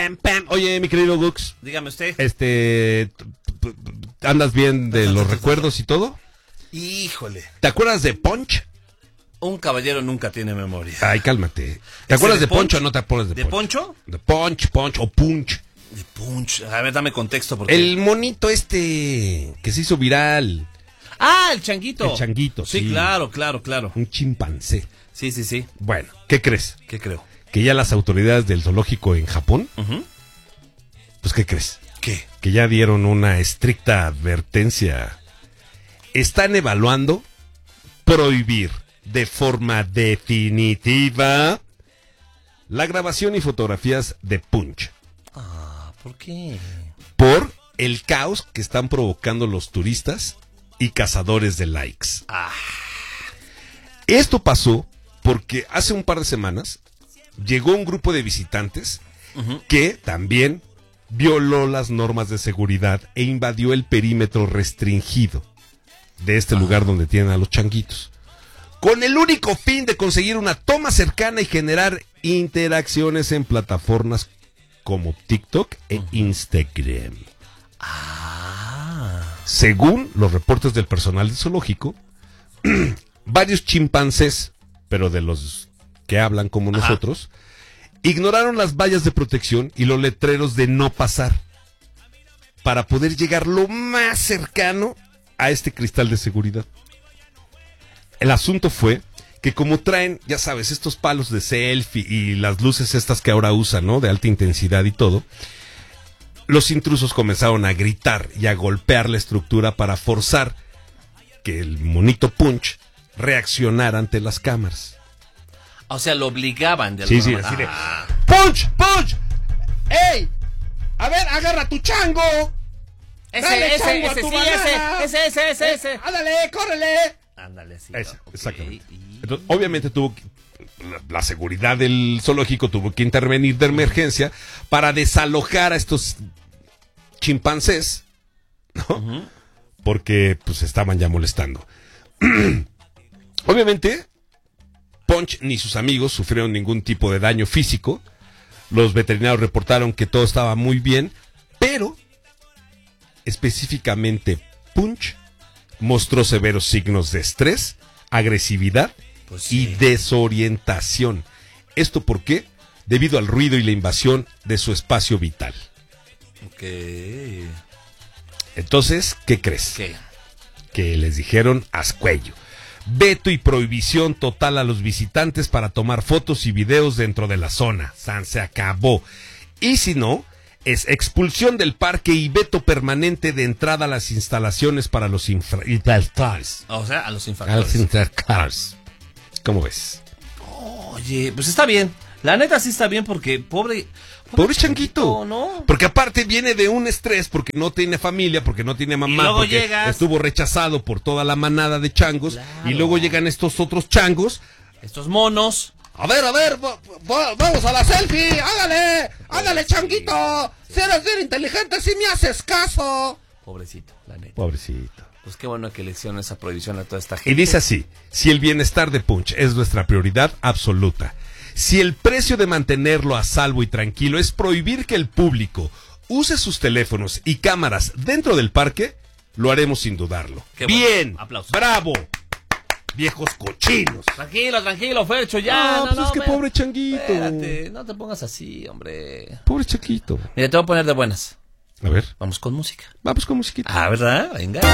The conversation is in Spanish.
Pam. Oye, mi querido Gux. Dígame usted. ¿Andas bien de los recuerdos y todo? Híjole. ¿Te acuerdas de Punch? Un caballero nunca tiene memoria. Ay, cálmate. ¿Te acuerdas de Poncho o no te acuerdas de Poncho? ¿De Poncho? De Punch o Punch. De Punch. A ver, dame contexto. Porque... El monito que se hizo viral. Ah, el changuito. El changuito, sí. Sí, claro. Un chimpancé. Sí. Bueno, ¿qué crees? ¿Qué creo? Que ya las autoridades del zoológico en Japón, pues ¿qué crees? ¿Qué? Que ya dieron una estricta advertencia. Están evaluando prohibir de forma definitiva la grabación y fotografías de Punch. Ah, ¿por qué? Por el caos que están provocando los turistas y cazadores de likes. Esto pasó porque hace un par de semanas llegó un grupo de visitantes que también violó las normas de seguridad e invadió el perímetro restringido de este lugar donde tienen a los changuitos, con el único fin de conseguir una toma cercana y generar interacciones en plataformas como TikTok e Instagram. Según los reportes del personal del zoológico, varios chimpancés, pero de los que hablan como nosotros, ignoraron las vallas de protección y los letreros de no pasar para poder llegar lo más cercano a este cristal de seguridad. El asunto fue que como traen, ya sabes, estos palos de selfie y las luces estas que ahora usan, ¿no? De alta intensidad y todo, los intrusos comenzaron a gritar y a golpear la estructura para forzar que el monito Punch reaccionara ante las cámaras. O sea, lo obligaban de Sí, alguna así de... manera. ¡Punch! ¡Ey! A ver, agarra tu chango. Dale chango a tu banana. Ese. Ándale, córrele. Ándale, sí. Exactamente. Entonces, obviamente la seguridad del zoológico tuvo que intervenir de emergencia para desalojar a estos chimpancés, ¿no? Porque pues estaban ya molestando. Obviamente, Punch ni sus amigos sufrieron ningún tipo de daño físico. Los veterinarios reportaron que todo estaba muy bien, pero específicamente Punch mostró severos signos de estrés, agresividad y desorientación. ¿Esto por qué? Debido al ruido y la invasión de su espacio vital. Ok. Entonces, ¿qué crees? ¿Qué? Que les dijeron ascuello. Veto y prohibición total a los visitantes para tomar fotos y videos dentro de la zona. Se acabó. Y si no, es expulsión del parque y veto permanente de entrada a las instalaciones para los infractores. O sea, a los A infractores. los infractores. ¿Cómo ves? Oye, pues está bien. La neta sí está bien porque pobre changuito, ¿no? Porque aparte viene de un estrés porque no tiene familia, porque no tiene mamá, Y luego porque llegas... estuvo rechazado por toda la manada de changos, Claro. y luego llegan estos otros changos. Estos monos. A ver, vamos a la selfie, ándale changuito, si eres bien inteligente, si me haces caso. Pobrecito, la neta. Pobrecito. Pues qué bueno que le hicieron esa prohibición a toda esta gente. Y dice así: si el bienestar de Punch es nuestra prioridad absoluta, si el precio de mantenerlo a salvo y tranquilo es prohibir que el público use sus teléfonos y cámaras dentro del parque, lo haremos sin dudarlo. Qué bueno. Bien, Aplausos. bravo, viejos cochinos. Tranquilo, Fercho, ya. No, pues es que pobre changuito. Espérate, no te pongas así, hombre. Pobre changuito. Mira, te voy a poner de buenas. A ver, Vamos con música. vamos con musiquita. Ah, ¿verdad? Venga.